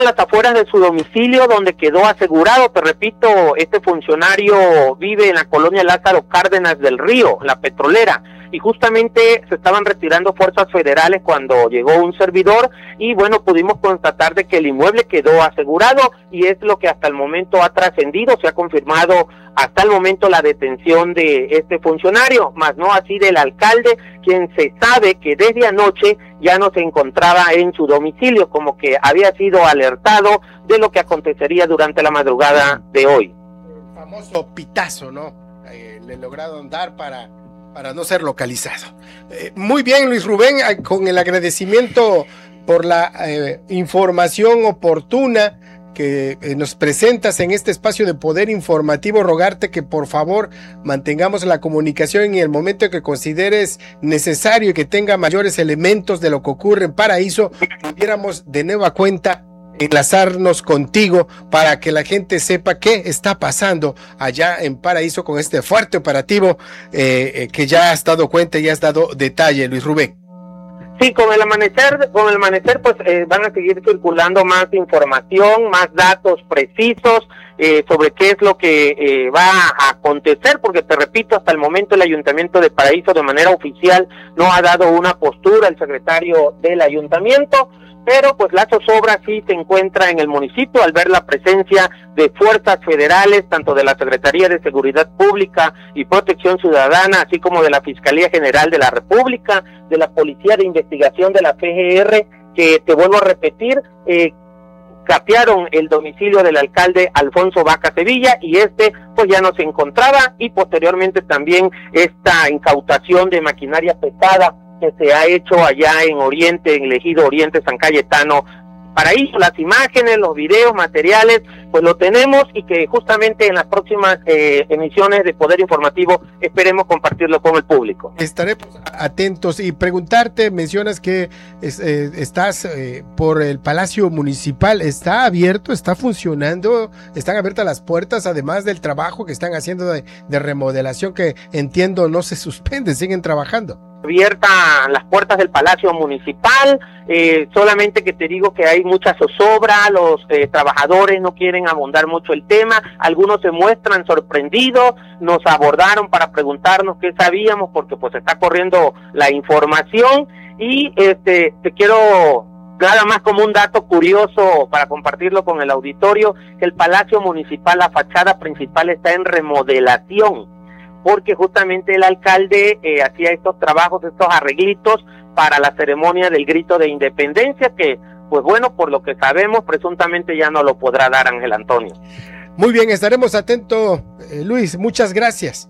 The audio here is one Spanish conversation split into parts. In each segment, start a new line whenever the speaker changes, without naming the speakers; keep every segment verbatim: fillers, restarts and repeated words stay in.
a las afueras de su domicilio, donde quedó asegurado. Te repito, este funcionario vive en la colonia Lázaro Cárdenas del Río, la petrolera, y justamente se estaban retirando fuerzas federales cuando llegó un servidor, y bueno, pudimos constatar de que el inmueble quedó asegurado, y es lo que hasta el momento ha trascendido. Se ha confirmado hasta el momento la detención de este funcionario, más no así del alcalde, quien se sabe que desde anoche ya no se encontraba en su domicilio, como que había sido alertado de lo que acontecería durante la madrugada de hoy.
El famoso pitazo, ¿no? Eh, le lograron dar para, para no ser localizado. Eh, muy bien, Luis Rubén, eh, con el agradecimiento por la eh, información oportuna que eh, nos presentas en este espacio de Poder Informativo, rogarte que por favor mantengamos la comunicación y en el momento que consideres necesario y que tenga mayores elementos de lo que ocurre en Paraíso, pudiéramos de nueva cuenta enlazarnos contigo para que la gente sepa qué está pasando allá en Paraíso con este fuerte operativo eh, eh, que ya has dado cuenta y has dado detalle, Luis Rubén.
Sí, con el amanecer, con el amanecer pues eh, van a seguir circulando más información, más datos precisos eh, sobre qué es lo que eh, va a acontecer, porque te repito, hasta el momento el Ayuntamiento de Paraíso de manera oficial no ha dado una postura, el secretario del Ayuntamiento, pero pues la zozobra sí se encuentra en el municipio al ver la presencia de fuerzas federales, tanto de la Secretaría de Seguridad Pública y Protección Ciudadana, así como de la Fiscalía General de la República, de la Policía de Investigación de la P G R, que te vuelvo a repetir, eh, capearon el domicilio del alcalde Alfonso Vaca Sevilla, y este pues ya no se encontraba, y posteriormente también esta incautación de maquinaria pesada que se ha hecho allá en Oriente, en el ejido Oriente San Cayetano, Paraíso. Las imágenes, los videos, materiales, pues lo tenemos, y que justamente en las próximas eh, emisiones de Poder Informativo esperemos compartirlo con el público.
Estaremos atentos y preguntarte, mencionas que es, eh, estás eh, por el Palacio Municipal, ¿está abierto, está funcionando, están abiertas las puertas, además del trabajo que están haciendo de, de remodelación, que entiendo no se suspende, siguen trabajando?
Abiertas las puertas del Palacio Municipal, eh, solamente que te digo que hay mucha zozobra, los eh, trabajadores no quieren abundar mucho el tema, algunos se muestran sorprendidos, nos abordaron para preguntarnos qué sabíamos, porque pues está corriendo la información, y este te quiero nada más como un dato curioso para compartirlo con el auditorio, que el Palacio Municipal, la fachada principal está en remodelación, porque justamente el alcalde eh, hacía estos trabajos, estos arreglitos para la ceremonia del grito de independencia, que pues bueno, por lo que sabemos, presuntamente ya no lo podrá dar Ángel Antonio.
Muy bien, estaremos atentos, eh, Luis, muchas gracias.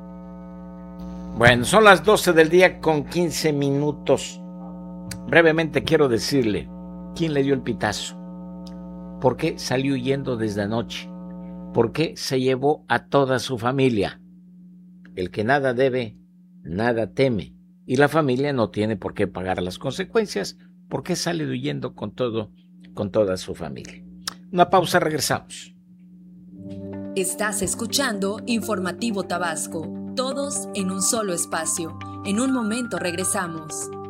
Bueno, son las doce del día con quince minutos. Brevemente quiero decirle, ¿quién le dio el pitazo? ¿Por qué salió huyendo desde anoche? ¿Por qué se llevó a toda su familia? El que nada debe, nada teme. Y la familia no tiene por qué pagar las consecuencias. ¿Por qué sale huyendo con todo, con toda su familia? Una pausa, regresamos.
Estás escuchando Informativo Tabasco. Todos en un solo espacio. En un momento regresamos.